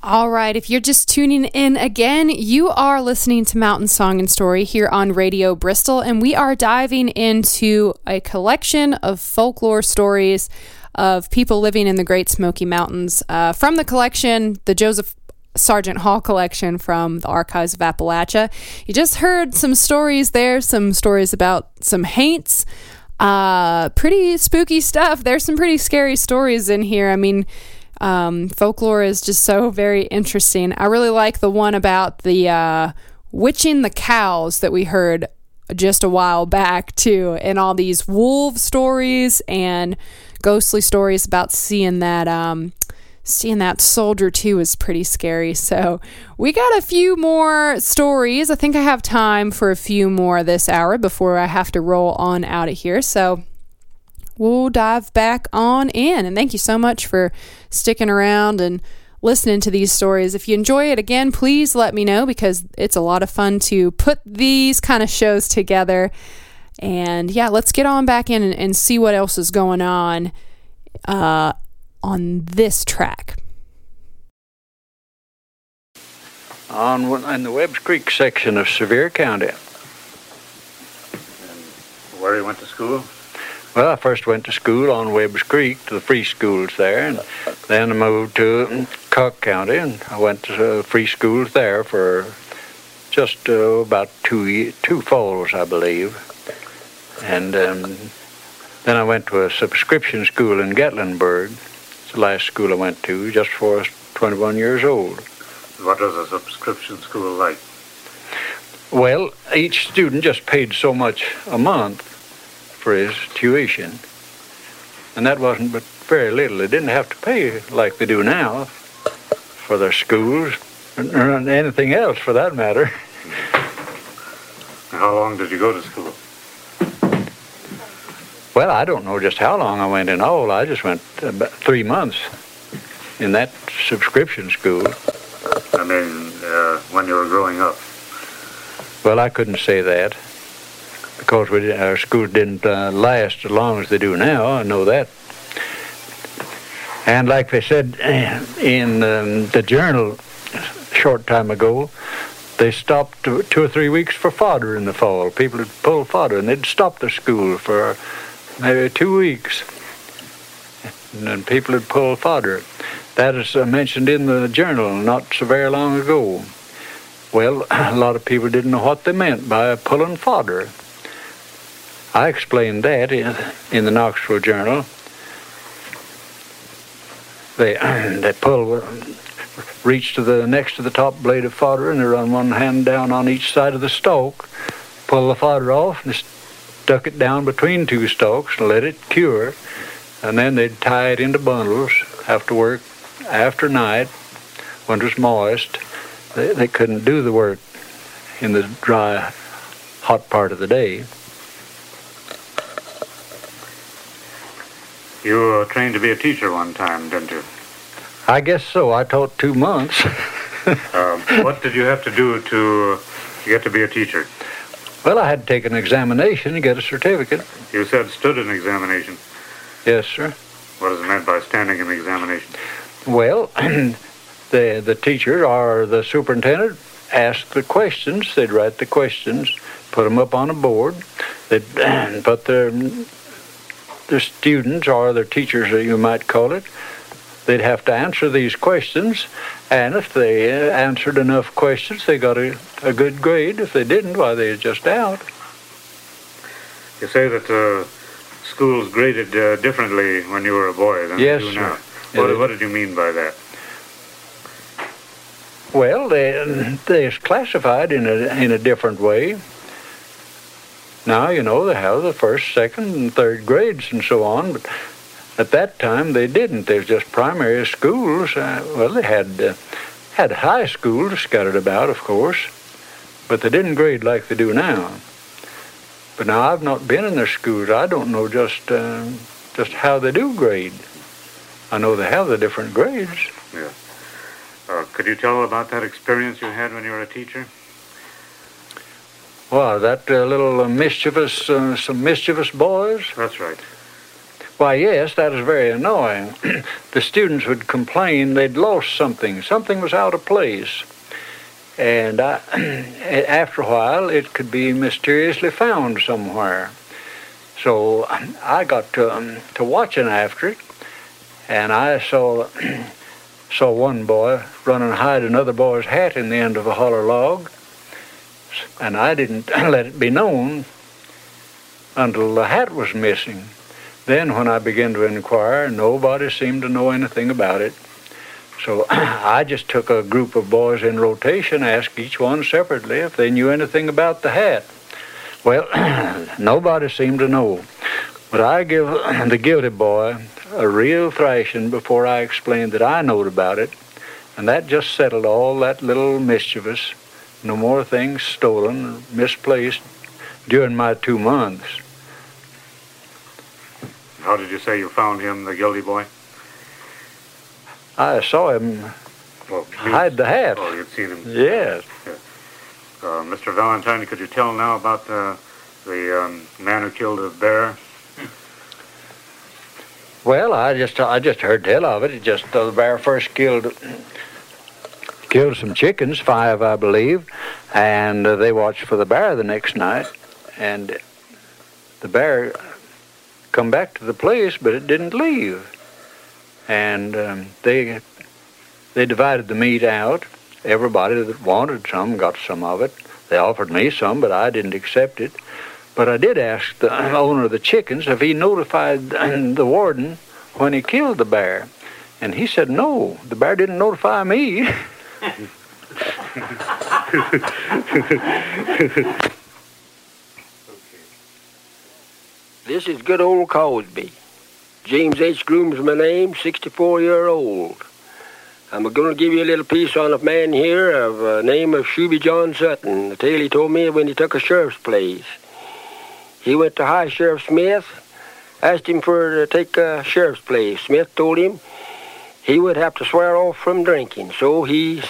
All right, if you're just tuning in again, you are listening to Mountain Song and Story here on Radio Bristol, and we are diving into a collection of folklore stories of people living in the Great Smoky Mountains from the collection, the Joseph Sargent Hall collection from the Archives of Appalachia. You just heard some stories there, some stories about some haints, pretty spooky stuff. There's some pretty scary stories in here. I mean, folklore is just so very interesting. I really like the one about the witching the cows that we heard just a while back too, and all these wolf stories and ghostly stories about seeing that soldier too is pretty scary. So we got a few more stories. I think I have time for a few more this hour before I have to roll on out of here. So we'll dive back on in. And thank you so much for sticking around and listening to these stories. If you enjoy it, again, please let me know, because it's a lot of fun to put these kind of shows together. And yeah, let's get on back in and see what else is going on this track. In the Webbs Creek section of Sevier County. And where you went to school? Well, I first went to school on Webbs Creek, to the free schools there, and then I moved to Cook County, and I went to free schools there for just about two falls, I believe. And then I went to a subscription school in Gatlinburg. It's the last school I went to, just before I was 21 years old. What was a subscription school like? Well, each student just paid so much a month for his tuition. And that wasn't but very little. They didn't have to pay like they do now for their schools, or anything else for that matter. How long did you go to school? Well, I don't know just how long I went in all. I just went about 3 months in that subscription school. I mean, when you were growing up? Well, I couldn't say that, because our schools didn't last as long as they do now. I know that. And like they said in the Journal a short time ago, they stopped 2 or 3 weeks for fodder in the fall. People would pull fodder, and they'd stop the school for maybe 2 weeks. And then people would pull fodder. That is mentioned in the Journal not so very long ago. Well, a lot of people didn't know what they meant by pulling fodder. I explained that in the Knoxville Journal. They reach to the next to the top blade of fodder, and they run one hand down on each side of the stalk, pull the fodder off, and stuck it down between 2 stalks and let it cure. And then they'd tie it into bundles, have to work after night when it was moist. They couldn't do the work in the dry, hot part of the day. You were trained to be a teacher one time, didn't you? I guess so. I taught 2 months. What did you have to do to get to be a teacher? Well, I had to take an examination and get a certificate. You said stood an examination. Yes, sir. What is it meant by standing an examination? Well, the teacher or the superintendent asked the questions. They'd write the questions, put them up on a board. They'd put their students, or their teachers, you might call it, they'd have to answer these questions, and if they answered enough questions, they got a good grade. If they didn't, why, they were just out. You say that schools graded differently when you were a boy than yes, they do now. Sir. What did you mean by that? Well, they're classified in a different way. Now, you know, they have the first, second, and third grades and so on, but at that time they didn't. They were just primary schools. Well, they had high schools scattered about, of course, but they didn't grade like they do now. But now I've not been in their schools. I don't know just how they do grade. I know they have the different grades. Yeah. Could you tell about that experience you had when you were a teacher? Well, that little some mischievous boys. That's right. Why, yes, that is very annoying. The students would complain they'd lost something. Something was out of place. And after a while, it could be mysteriously found somewhere. So I got to watching after it, and I saw one boy run and hide another boy's hat in the end of a holler log, and I didn't let it be known until the hat was missing. Then when I began to inquire, nobody seemed to know anything about it. So I just took a group of boys in rotation, asked each one separately if they knew anything about the hat. Well, nobody seemed to know. But I give the guilty boy a real thrashing before I explained that I knowed about it, and that just settled all that little mischievous. No more things stolen or misplaced during my 2 months. How did you say you found him, the guilty boy? I saw him hide the hat. Oh, you'd seen him? Yes. Mr. Valentine, could you tell now about the man who killed the bear? Well, I just heard tell of it. The bear first killed some chickens, 5, I believe, and they watched for the bear the next night, and the bear come back to the place, but it didn't leave. And they divided the meat out. Everybody that wanted some got some of it. They offered me some, but I didn't accept it. But I did ask the owner of the chickens if he notified the warden when he killed the bear. And he said, no, the bear didn't notify me. This is good old Cosby. James H. Groom's my name, 64-year-old. I'm going to give you a little piece on a man here of the name of Shuby John Sutton. The tale he told me when he took a sheriff's place. He went to High Sheriff Smith, asked him to take a sheriff's place. Smith told him he would have to swear off from drinking, so he